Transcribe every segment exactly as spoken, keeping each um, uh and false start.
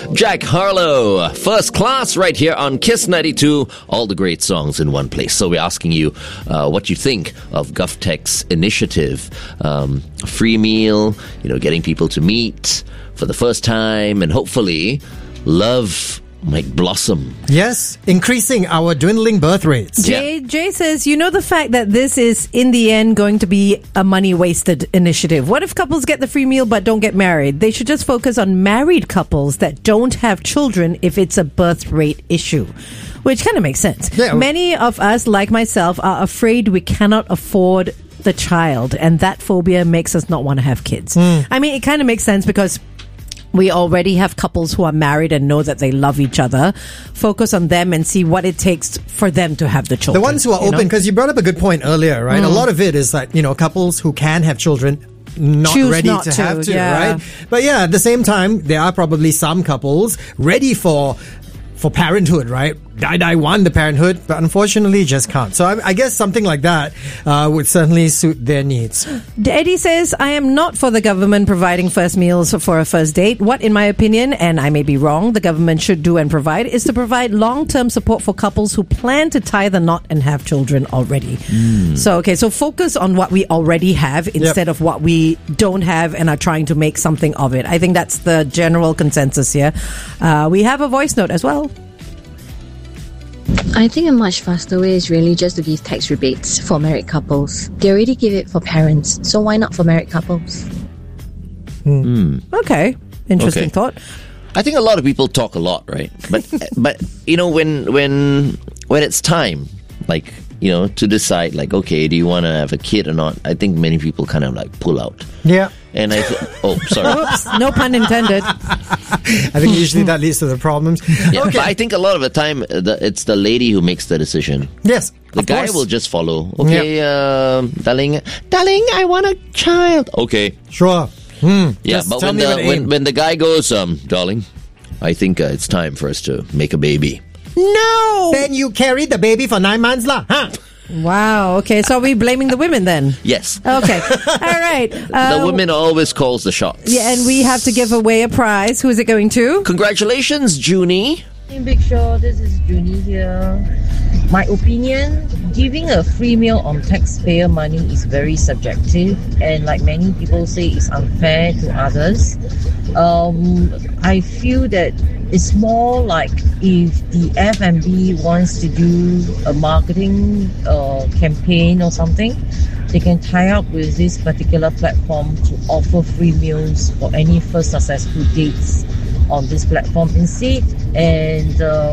Jack Harlow, First Class, right here on Kiss ninety-two. All the great songs in one place. So we're asking you uh, what you think of GovTech's initiative. Um, free meal, you know, getting people to meet for the first time, and hopefully love might blossom. Yes, increasing our dwindling birth rates. Jay, yeah. Jay says, you know the fact that this is, in the end, going to be a money-wasted initiative. What if couples get the free meal but don't get married? They should just focus on married couples that don't have children if it's a birth rate issue. Which kind of makes sense. Yeah. Many of us, like myself, are afraid we cannot afford the child, and that phobia makes us not want to have kids. Mm. I mean, it kind of makes sense because we already have couples who are married and know that they love each other. Focus on them and see what it takes for them to have the children. The ones who are open, because you brought up a good point earlier, right? Mm. A lot of it is that, you know, couples who can have children not Choose ready not to, to have to, yeah. right? But yeah, at the same time, there are probably some couples ready for for parenthood, right? Die, die, want the parenthood, but unfortunately just can't. So I, I guess something like that uh, would certainly suit their needs. Eddie says, I am not for the government providing first meals for a first date. What, in my opinion, and I may be wrong, the government should do and provide is to provide long-term support for couples who plan to tie the knot and have children already. Mm. So, okay, so focus on what we already have instead yep. of what we don't have and are trying to make something of it. I think that's the general consensus here. Uh, we have a voice note as well. I think a much faster way is really just to give tax rebates for married couples. They already give it for parents, so why not for married couples? Mm. Okay, interesting okay. thought. I think a lot of people talk a lot, right? But but you know, when when when it's time, like, you know, to decide, like, okay, do you want to have a kid or not? I think many people kind of like pull out. Yeah. And I th- oh, sorry. Oops, no pun intended. I think usually that leads to the problems. Yeah, okay. But I think a lot of the time, the, it's the lady who makes the decision. Yes, the guy course. will just follow. Okay, yep. uh, darling, darling, I want a child. Okay, sure. Hmm. Yeah, just but when the when, when the guy goes, um, darling, I think uh, it's time for us to make a baby. No. Then you carried the baby for nine months, lah, huh? Wow. Okay. So are we blaming the women then? Yes. Okay. All right. Uh, the women always calls the shots. Yeah, and we have to give away a prize. Who is it going to? Congratulations, Junie. In Big Show, this is Junie here. My opinion, giving a free meal on taxpayer money is very subjective, and like many people say, it's unfair to others. Um, I feel that it's more like if the F and B wants to do a marketing uh, campaign or something, they can tie up with this particular platform to offer free meals for any first successful dates on this platform instead. And uh,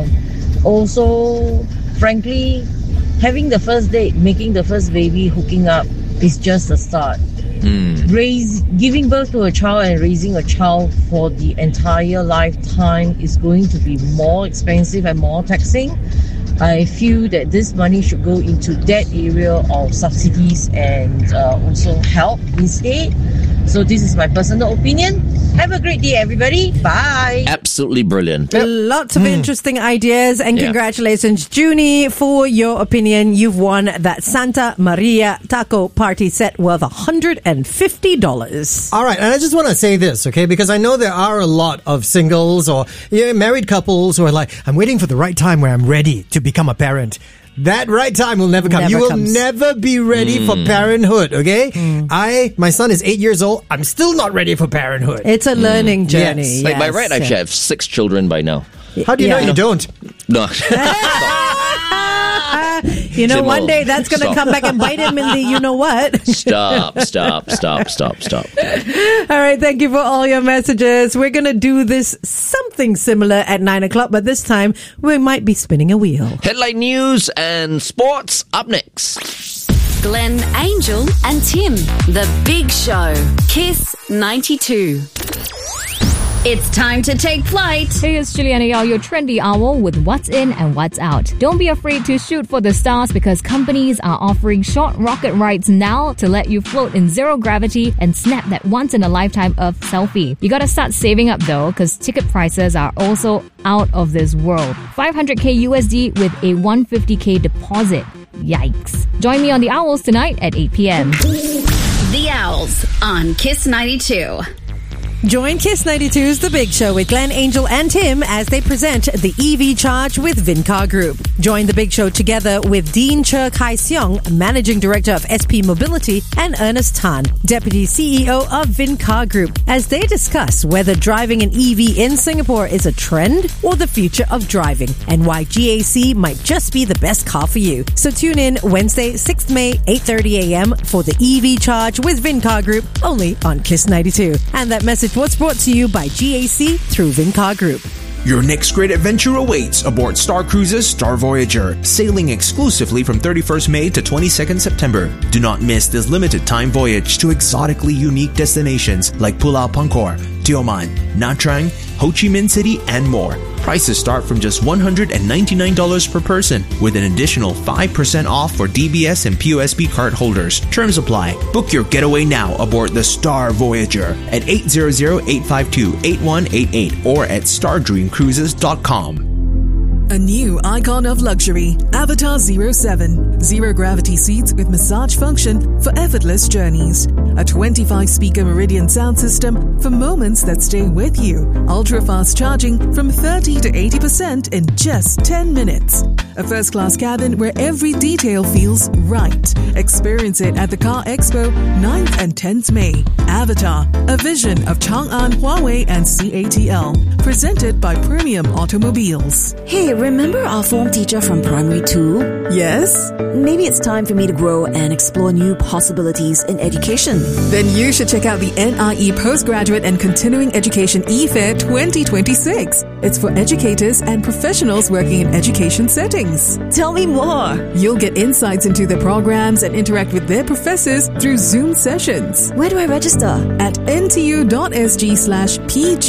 also, frankly, having the first date, making the first baby, hooking up is just a start. Mm. Raise, giving birth to a child and raising a child for the entire lifetime is going to be more expensive and more taxing. I feel that this money should go into that area of subsidies and uh, also help instead. So this is my personal opinion. Have a great day, everybody. Bye. Absolutely brilliant. Yep. Lots of mm. interesting ideas, and yeah. congratulations, Junie, for your opinion. You've won that Santa Maria taco party set worth one hundred fifty dollars. All right, and I just want to say this, okay, because I know there are a lot of singles or you know, married couples who are like, I'm waiting for the right time where I'm ready to become a parent. That right time will never come. Never you will comes. never be ready mm. for parenthood, okay? Mm. I, my son is eight years old. I'm still not ready for parenthood. It's a mm. learning journey. Yes. Yes. Like by right, I should have six children by now. How do you yeah. know you don't? No. You know, one day that's going to come back and bite him in the you know what. Stop, stop, stop, stop, stop. All right, thank you for all your messages. We're going to do this something similar at nine o'clock, but this time we might be spinning a wheel. Headline news and sports up next. Glenn, Angel and Tim, The Big Show, Kiss ninety-two. It's time to take flight. Hey, it's Juliana Yao, your trendy owl with what's in and what's out. Don't be afraid to shoot for the stars because companies are offering short rocket rides now to let you float in zero gravity and snap that once-in-a-lifetime Earth selfie. You gotta start saving up though, because ticket prices are also out of this world. five hundred K U S D with a one hundred fifty K deposit. Yikes. Join me on the Owls tonight at eight p.m. The Owls on Kiss ninety-two. Join Kiss ninety-two's The Big Show with Glenn, Angel and Tim as they present the E V Charge with Vincar Group. Join The Big Show together with Dean Che Kai Seong, Managing Director of S P Mobility, and Ernest Tan, Deputy C E O of Vincar Group, as they discuss whether driving an E V in Singapore is a trend or the future of driving, and why G A C might just be the best car for you. So tune in Wednesday, sixth of May, eight thirty a.m. for the E V Charge with Vincar Group, only on Kiss ninety-two. And that message was brought to you by G A C through Vincar Group. Your next great adventure awaits aboard Star Cruises Star Voyager, sailing exclusively from thirty-first of May to twenty-second of September. Do not miss this limited time voyage to exotically unique destinations like Pulau Pangkor, Tioman, Nha Trang, Ho Chi Minh City, and more. Prices start from just one hundred ninety-nine dollars per person, with an additional five percent off for D B S and P O S B card holders. Terms apply. Book your getaway now aboard the Star Voyager at eight hundred, eight five two, eight one eight eight or at star dream cruises dot com. A new icon of luxury, Avatar Zero seven. Zero gravity seats with massage function for effortless journeys. A twenty-five speaker Meridian sound system for moments that stay with you. Ultra fast charging from thirty to eighty percent in just ten minutes. A first class cabin where every detail feels right. Experience it at the Car Expo ninth and tenth of May. Avatar, a vision of Chang'an, Huawei and C A T L. Presented by Premium Automobiles. Hey, remember our form teacher from primary two? Yes? Maybe it's time for me to grow and explore new possibilities in education. Then you should check out the N I E Postgraduate and Continuing Education E-Fair twenty twenty-six. It's for educators and professionals working in education settings. Tell me more. You'll get insights into their programs and interact with their professors through Zoom sessions. Where do I register? At ntu.sg slash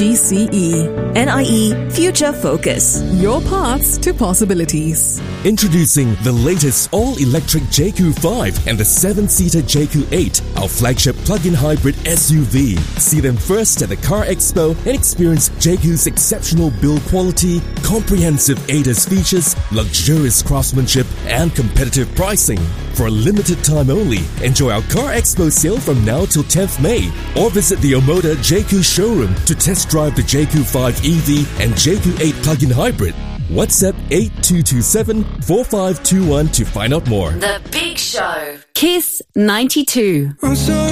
PGCE. N I E Future Focus. Your paths to possibilities. Introducing the latest all-electric J Q five and the seven-seater J Q eight, our flagship plug-in hybrid S U V. See them first at the Car Expo and experience J Q's exceptional build quality, comprehensive A D A S features, luxurious craftsmanship, and competitive pricing. For a limited time only, enjoy our Car Expo sale from now till tenth of May, or visit the Omoda J Q showroom to test drive the J Q five E V and J Q eight plug-in hybrid. WhatsApp eight two two seven, four five two one to find out more. The Big Show. Kiss ninety-two.